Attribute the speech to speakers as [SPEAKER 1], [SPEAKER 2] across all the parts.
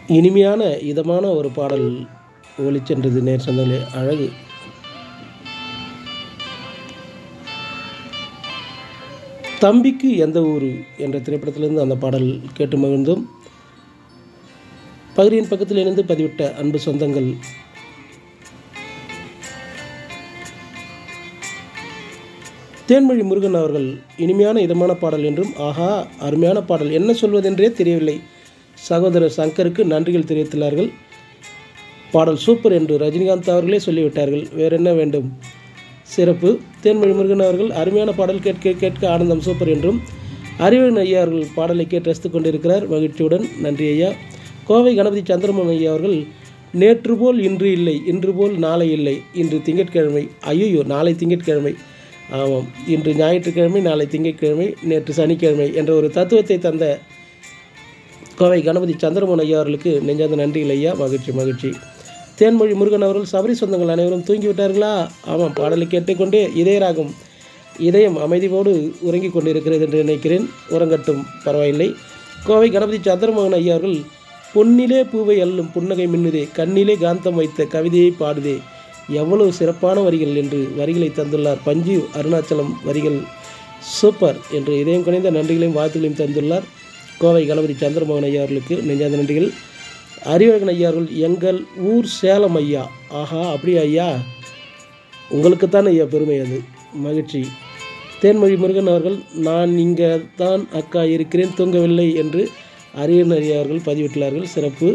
[SPEAKER 1] இனிமையான இதமான ஒரு பாடல் ஒலிச்சென்றது நேர் சொந்தங்களே. அழகு. தம்பிக்கு எந்த ஊரு என்ற திரைப்படத்திலிருந்து அந்த பாடல் கேட்டு மகிழ்ந்தோம். பகுதியின் பக்கத்தில் இணைந்து பதிவிட்ட அன்பு சொந்தங்கள் தேன்மொழி முருகன் அவர்கள் இனிமையான இதமான பாடல் என்றும், ஆஹா அருமையான பாடல், என்ன சொல்வதென்றே தெரியவில்லை, சகோதரர் சங்கருக்கு நன்றிகள் தெரிவித்துள்ளார்கள். பாடல் சூப்பர் என்று ரஜினிகாந்த் அவர்களே சொல்லிவிட்டார்கள், வேறு என்ன வேண்டும். சிறப்பு. தேன்மொழி முருகன் அவர்கள் அருமையான பாடல் கேட்க கேட்க ஆனந்தம் சூப்பர் என்றும், அறிவன் ஐயா அவர்கள் பாடலை கேட்டு ரசித்துக் கொண்டிருக்கிறார் மகிழ்ச்சியுடன். நன்றி ஐயா. கோவை கணபதி சந்திரமோகன் ஐயா அவர்கள் நேற்று போல் இன்று இல்லை, இன்று போல் நாளை இல்லை, இன்று திங்கட்கிழமை, ஐயோ நாளை திங்கட்கிழமை, ஆமாம் இன்று ஞாயிற்றுக்கிழமை, நாளை திங்கட்கிழமை, நேற்று சனிக்கிழமை என்ற ஒரு தத்துவத்தை தந்த கோவை கணபதி சந்திரமோகன் ஐயா அவர்களுக்கு நெஞ்சார்ந்த நன்றிகள் ஐயா. மகிழ்ச்சி மகிழ்ச்சி. தேன்மொழி முருகன் அவர்கள் சபரி சொந்தங்கள் அனைவரும் தூங்கிவிட்டார்களா? ஆமாம், பாடலை கேட்டுக்கொண்டே இதயராகும் இதயம் அமைதியோடு உறங்கிக் கொண்டிருக்கிறது என்று நினைக்கிறேன். உறங்கட்டும், பரவாயில்லை. கோவை கணபதி சந்திரமோகன் ஐயா அவர்கள் பொன்னிலே பூவை அள்ளும் புன்னகை மின்னுதே, கண்ணிலே காந்தம் வைத்த கவிதையை பாடுதே, எவ்வளவு சிறப்பான வரிகள் என்று வரிகளை தந்துள்ளார். பஞ்சு அருணாச்சலம் வரிகள் சூப்பர் என்று இதயம் குறைந்த நன்றிகளையும் வாழ்த்துக்களையும் தந்துள்ளார் கோவை கணபதி சந்திரமோகன் ஐயா அவர்களுக்கு நெஞ்சார்ந்த நன்றிகள். அறிவழகன் ஐயா அவர்கள் எங்கள் ஊர் சேலம் ஐயா. ஆஹா அப்படியா ஐயா, உங்களுக்குத்தான் ஐயா பெருமை, அது மகிழ்ச்சி. தேன்மொழி முருகன் அவர்கள் நான் இங்கே தான் அக்கா இருக்கிறேன் தூங்கவில்லை என்று அறிவழகன் ஐயா அவர்கள் பதிவிட்டுள்ளார்கள். சிறப்பு.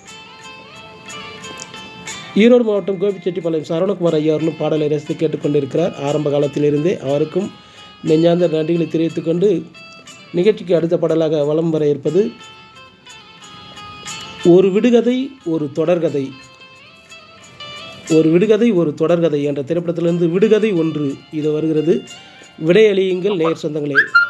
[SPEAKER 1] ஈரோடு மாவட்டம் கோபிச்செட்டிப்பாளையம் சரவணகுமார் ஐயா அவர்களும் பாடலை ரசித்து கேட்டுக்கொண்டிருக்கிறார் ஆரம்ப காலத்திலிருந்தே. அவருக்கும் நெஞ்சார்ந்த நன்றிகளை தெரிவித்துக்கொண்டு நிகழ்ச்சிக்கு அடுத்த பாடலாக வலம் வர இருப்பது ஒரு விடுகதை ஒரு தொடர்கதை. ஒரு விடுகதை ஒரு தொடர்கதை என்ற திரைப்படத்திலிருந்து விடுகதை ஒன்று இது வருகிறது. விடையளியுங்கள் நேயர் சொந்தங்களே.